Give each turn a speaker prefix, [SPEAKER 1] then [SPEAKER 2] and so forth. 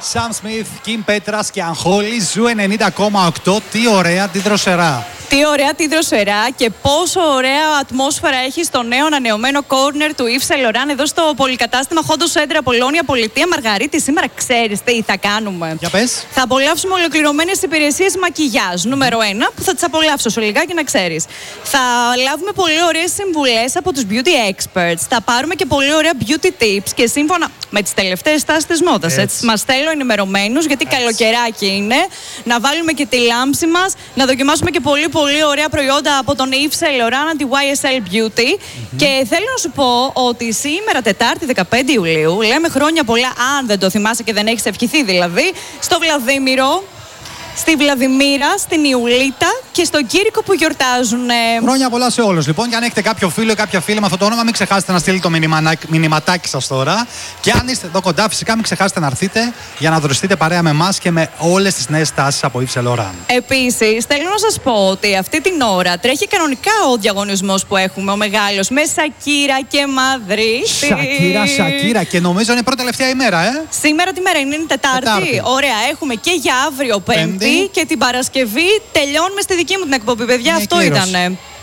[SPEAKER 1] Sam Smith, Kim Petras και Αγχόλη, Ζου 90,8. Τι ωραία, τι δροσερά.
[SPEAKER 2] Τι ωραία, τι δροσερά και πόσο ωραία ατμόσφαιρα έχει στο νέο ανανεωμένο corner του Yves Saint Laurent εδώ στο πολυκατάστημα Χόντο Σέντρα Πολώνια Πολιτεία. Μαργαρίτη, σήμερα ξέρεις τι θα κάνουμε?
[SPEAKER 1] Για πες.
[SPEAKER 2] Θα απολαύσουμε ολοκληρωμένες υπηρεσίες μακιγιάζ. Νούμερο 1, που θα τις απολαύσω σου λιγάκι να ξέρεις. Θα λάβουμε πολύ ωραίες συμβουλές από τους beauty experts. Θα πάρουμε και πολύ ωραία beauty tips και σύμφωνα με τις τελευταίες τάσεις της μόδας. Μας θέλω ενημερωμένους, γιατί καλοκαιράκι είναι. Να βάλουμε και τη λάμψη μας, να δοκιμάσουμε και πολύ ωραία προϊόντα από τον Yves Saint Laurent, τη YSL Beauty. Και θέλω να σου πω ότι σήμερα, Τετάρτη 15 Ιουλίου, λέμε χρόνια πολλά, αν δεν το θυμάσαι και δεν έχεις ευχηθεί δηλαδή, στο Βλαδίμηρο, στη Βλαδιμίρα, στην Ιουλίτα και στον Κήρυκο που γιορτάζουν.
[SPEAKER 1] Χρόνια πολλά σε όλους. Λοιπόν, και αν έχετε κάποιο φίλο ή κάποια φίλη με αυτό το όνομα, μην ξεχάσετε να στείλετε το μηνυματάκι σας τώρα. Και αν είστε εδώ κοντά, φυσικά μην ξεχάσετε να έρθετε για να δροσιστείτε παρέα με εμάς και με όλες τις νέες τάσεις από Yves Saint Laurent.
[SPEAKER 2] Επίσης, θέλω να σας πω ότι αυτή την ώρα τρέχει κανονικά ο διαγωνισμός που έχουμε, ο μεγάλος, με Σακύρα και Μαδρίτη.
[SPEAKER 1] Σακύρα. Και νομίζω είναι η πρώτη τελευταία ημέρα,
[SPEAKER 2] Σήμερα τη μέρα είναι Τετάρτη. Ωραία, έχουμε και για αύριο Πέμπτη. Και την Παρασκευή τελειώνουμε στη δική μου την εκπομπή, παιδιά. Αυτό ήτανε.